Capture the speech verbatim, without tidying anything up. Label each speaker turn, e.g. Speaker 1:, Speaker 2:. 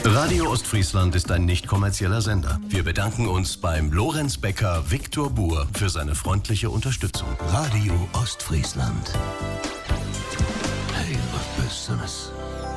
Speaker 1: Radio Ostfriesland ist ein nicht kommerzieller Sender. Wir bedanken uns beim Lorenz Bäcker Viktor Buhr für seine freundliche Unterstützung.
Speaker 2: Radio Ostfriesland. Hey, was Besseres.